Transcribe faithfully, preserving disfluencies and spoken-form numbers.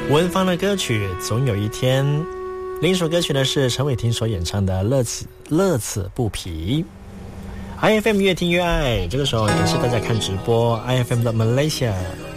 文芳的歌曲总有一天。另一首歌曲呢是陈伟霆所演唱的乐此乐此不疲。 I F M 越听越爱，这个时候也是大家看直播 I F M 的 Malaysia